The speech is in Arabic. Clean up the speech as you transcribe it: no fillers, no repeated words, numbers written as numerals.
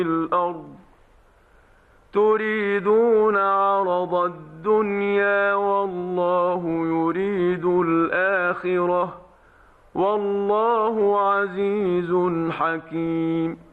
الأرض تريدون عرض الدنيا والله يريد الآخرة والله عزيز حكيم.